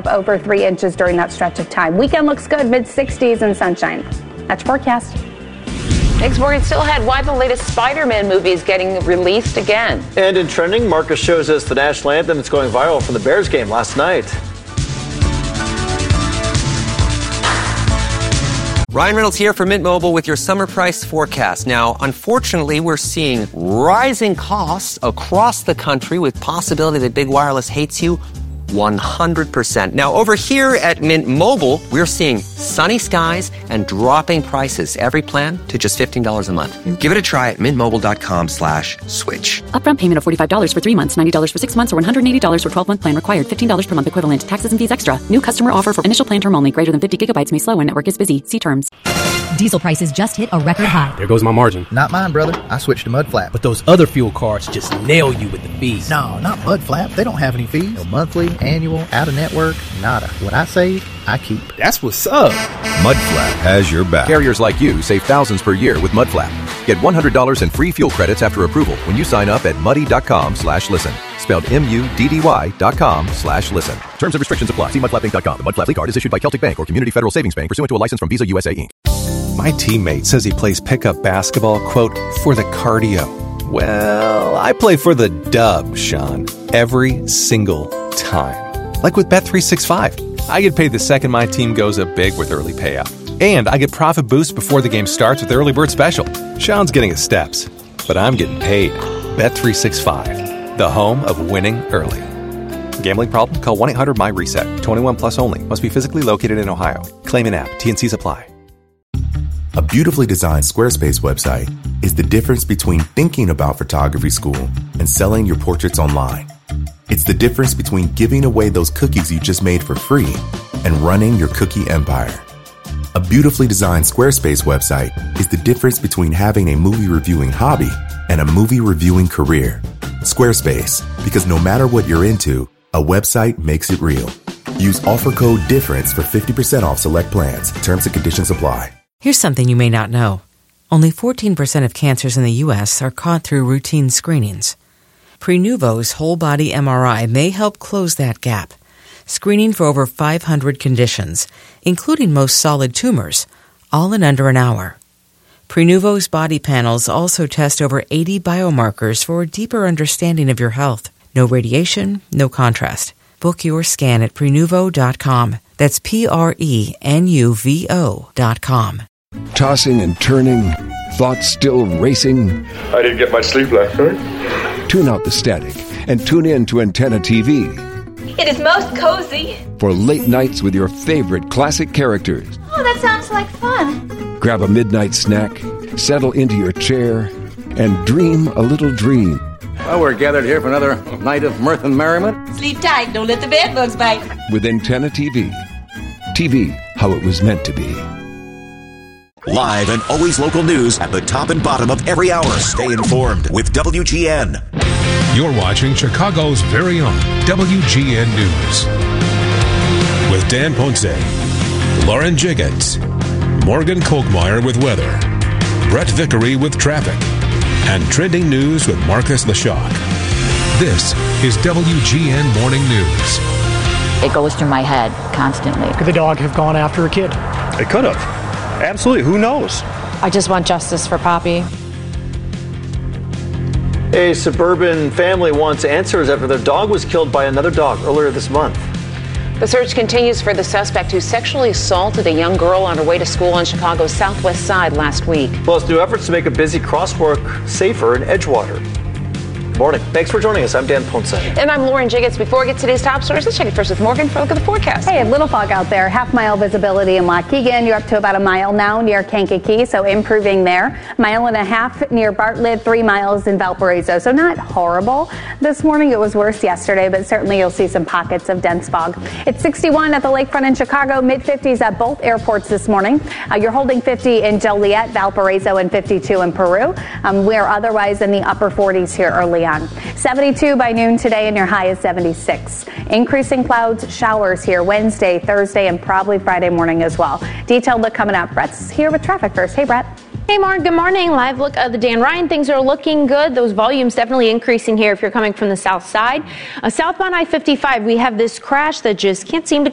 over 3 inches during that stretch of time. Weekend looks good, mid-60s and sunshine. That's your forecast. Thanks, Morgan. Still ahead, why the latest Spider-Man movie is getting released again. And in trending, Marcus shows us the national anthem that's going viral from the Bears game last night. Ryan Reynolds here for Mint Mobile with your summer price forecast. Now, unfortunately, we're seeing rising costs across the country with possibility that big wireless hates you 100%. Now, over here at Mint Mobile, we're seeing sunny skies and dropping prices. Every plan to just $15 a month. Give it a try at mintmobile.com/switch. Upfront payment of $45 for 3 months, $90 for 6 months, or $180 for 12-month plan required. $15 per month equivalent. Taxes and fees extra. New customer offer for initial plan term only. Greater than 50 gigabytes may slow when network is busy. See terms. Diesel prices just hit a record high. There goes my margin. Not mine, brother. I switched to Mudflap. But those other fuel cards just nail you with the fees. No, not Mudflap. They don't have any fees. No monthly, annual, out-of-network, nada. What I save, I keep. That's what's up. Mudflap has your back. Carriers like you save thousands per year with Mudflap. Get $100 in free fuel credits after approval when you sign up at muddy.com/listen. Spelled MUDDY.com/listen. Terms and restrictions apply. See mudflapinc.com. The Mudflap card is issued by Celtic Bank or Community Federal Savings Bank pursuant to a license from Visa USA Inc. My teammate says he plays pickup basketball, quote, for the cardio. Well, I play for the dub, Sean, every single time. Like with Bet365. I get paid the second my team goes up big with early payout. And I get profit boosts before the game starts with Early Bird Special. Sean's getting his steps, but I'm getting paid. Bet365, the home of winning early. Gambling problem? Call 1-800-MY-RESET. 21 plus only. Must be physically located in Ohio. Claim an app. T&Cs apply. A beautifully designed Squarespace website is the difference between thinking about photography school and selling your portraits online. It's the difference between giving away those cookies you just made for free and running your cookie empire. A beautifully designed Squarespace website is the difference between having a movie reviewing hobby and a movie reviewing career. Squarespace, because no matter what you're into, a website makes it real. Use offer code DIFFERENCE for 50% off select plans. Terms and conditions apply. Here's something you may not know. Only 14% of cancers in the U.S. are caught through routine screenings. Prenuvo's whole-body MRI may help close that gap, screening for over 500 conditions, including most solid tumors, all in under an hour. Prenuvo's body panels also test over 80 biomarkers for a deeper understanding of your health. No radiation, no contrast. Book your scan at Prenuvo.com. That's Prenuvo.com. Tossing and turning, thoughts still racing. I didn't get much sleep last night. Tune out the static and tune in to Antenna TV. It is most cozy. For late nights with your favorite classic characters. Oh, that sounds like fun. Grab a midnight snack, settle into your chair, and dream a little dream. Well, we're gathered here for another night of mirth and merriment. Sleep tight, don't let the bed bugs bite. With Antenna TV. TV, how it was meant to be. Live and always local news at the top and bottom of every hour. Stay informed with WGN. You're watching Chicago's very own WGN News. With Dan Ponce, Lauren Jiggins, Morgan Kolkmeyer with weather, Brett Vickery with traffic, and trending news with Marcus Leshock. This is WGN Morning News. It goes through my head constantly. Could the dog have gone after a kid? It could have. Absolutely. Who knows? I just want justice for Poppy. A suburban family wants answers after their dog was killed by another dog earlier this month. The search continues for the suspect who sexually assaulted a young girl on her way to school on Chicago's southwest side last week. Plus, new efforts to make a busy crosswalk safer in Edgewater. Good morning. Thanks for joining us. I'm Dan Ponce. And I'm Lauren Jiggins. Before we get today's top stories, let's check it first with Morgan for a look at the forecast. Hey, a little fog out there. Half-mile visibility in Waukegan. You're up to about a mile now near Kankakee, so improving there. 1.5 miles near Bartlett, 3 miles in Valparaiso. So not horrible. This morning it was worse yesterday, but certainly you'll see some pockets of dense fog. It's 61 at the lakefront in Chicago, mid-50s at both airports this morning. You're holding 50 in Joliet, Valparaiso, and 52 in Peru. We're otherwise in the upper 40s here early on. 72 by noon today, and your high is 76. Increasing clouds, showers here Wednesday, Thursday, and probably Friday morning as well. Detailed look coming up. Brett's here with traffic first. Hey, Brett. Hey, Mark. Good morning. Live look of the Dan Ryan. Things are looking good. Those volumes definitely increasing here if you're coming from the south side. Southbound I-55, we have this crash that just can't seem to